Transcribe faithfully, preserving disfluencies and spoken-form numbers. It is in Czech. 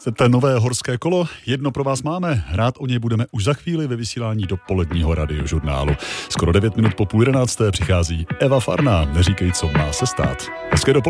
Chcete nové horské kolo? Jedno pro vás máme. Hrát o něj budeme už za chvíli ve vysílání dopoledního radiožurnálu. Skoro devět minut po půl jedenácté přichází Eva Farná. Neříkej, co má se stát. Hezké dopoledne.